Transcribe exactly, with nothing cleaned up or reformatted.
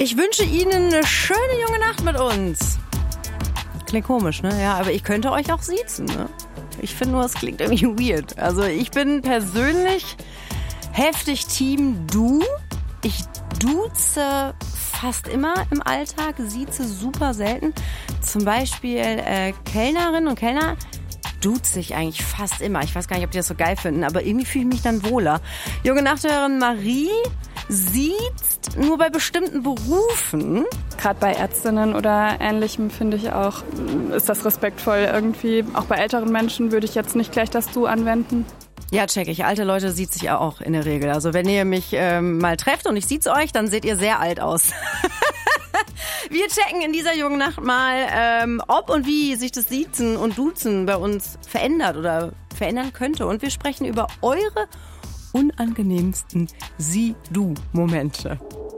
Ich wünsche Ihnen eine schöne junge Nacht mit uns. Klingt komisch, ne? Ja, aber ich könnte euch auch siezen, ne? Ich finde nur, es klingt irgendwie weird. Also ich bin persönlich heftig Team Du. Ich duze fast immer im Alltag, sieze super selten. Zum Beispiel äh, Kellnerinnen und Kellner duze ich eigentlich fast immer. Ich weiß gar nicht, ob die das so geil finden, aber irgendwie fühle ich mich dann wohler. Junge Nachthörerin Marie siezt nur bei bestimmten Berufen. Gerade bei Ärztinnen oder Ähnlichem finde ich auch, ist das respektvoll irgendwie. Auch bei älteren Menschen würde ich jetzt nicht gleich das Du anwenden. Ja, check ich. Alte Leute sieht sich ja auch in der Regel. Also wenn ihr mich ähm, mal trefft und ich sieze euch, dann seht ihr sehr alt aus. Wir checken in dieser jungen Nacht mal, ähm, ob und wie sich das Siezen und Duzen bei uns verändert oder verändern könnte. Und wir sprechen über eure unangenehmsten Sie-Du-Momente.